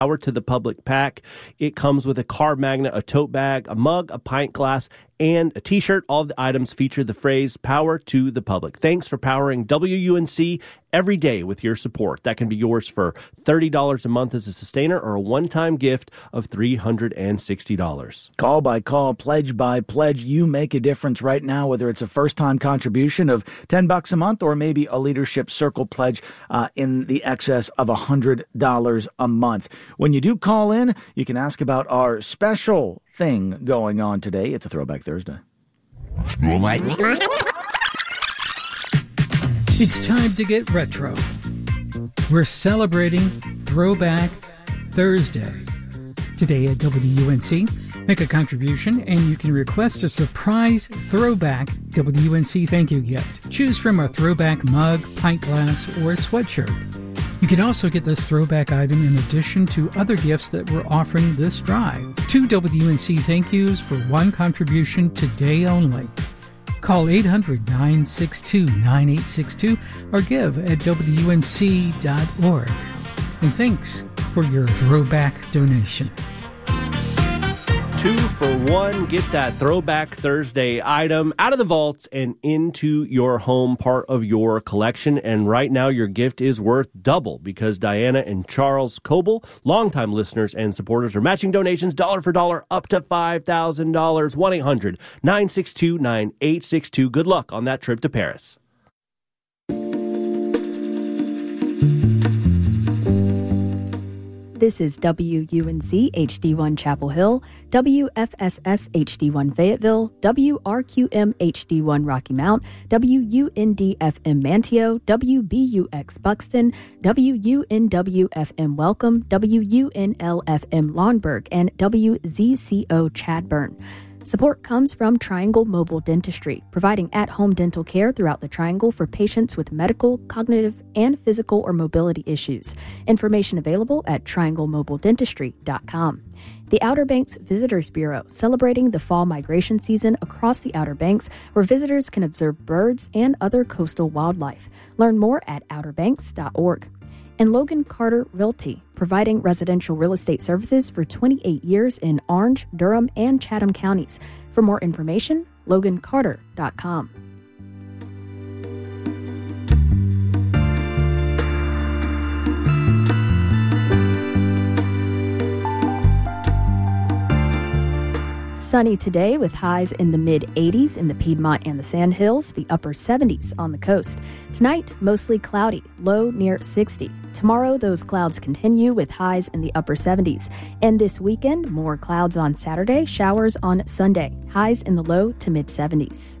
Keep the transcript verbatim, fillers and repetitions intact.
Power to the Public pack. It comes with a car magnet, a tote bag, a mug, a pint glass, and a t-shirt. All of the items feature the phrase Power to the Public. Thanks for powering W U N C every day with your support. That can be yours for thirty dollars a month as a sustainer or a one-time gift of three hundred sixty dollars. Call by call, pledge by pledge. You make a difference right now, whether it's a first-time contribution of ten bucks a month or maybe a Leadership Circle pledge uh, in the excess of one hundred dollars a month. When you do call in, you can ask about our special thing going on today. It's a Throwback Thursday. It's time to get retro. We're celebrating Throwback Thursday. Today at W U N C, make a contribution and you can request a surprise throwback W U N C thank you gift. Choose from a throwback mug, pint glass, or sweatshirt. You can also get this throwback item in addition to other gifts that we're offering this drive. Two W U N C thank yous for one contribution today only. Call eight hundred, nine six two, nine eight six two or give at W U N C dot org. And thanks for your throwback donation. Two for one. Get that Throwback Thursday item out of the vault and into your home, part of your collection. And right now, your gift is worth double because Diana and Charles Coble, longtime listeners and supporters, are matching donations dollar for dollar up to five thousand dollars. one eight hundred, nine six two, nine eight six two. Good luck on that trip to Paris. This is W U N C H D one Chapel Hill, W F S S H D one Fayetteville, W R Q M H D one Rocky Mount, W U N D F M Manteo, W B U X Buxton, W U N W F M Welcome, W U N L F M Lauenburg, and W Z C O Chadburn. Support comes from Triangle Mobile Dentistry, providing at-home dental care throughout the Triangle for patients with medical, cognitive, and physical or mobility issues. Information available at triangle mobile dentistry dot com. The Outer Banks Visitors Bureau, celebrating the fall migration season across the Outer Banks, where visitors can observe birds and other coastal wildlife. Learn more at outer banks dot org. And Logan Carter Realty, providing residential real estate services for twenty-eight years in Orange, Durham, and Chatham counties. For more information, logan carter dot com. Sunny today with highs in the mid-eighties in the Piedmont and the Sandhills, the upper seventies on the coast. Tonight, mostly cloudy, low near sixty. Tomorrow, those clouds continue with highs in the upper seventies. And this weekend, more clouds on Saturday, showers on Sunday, highs in the low to mid-seventies.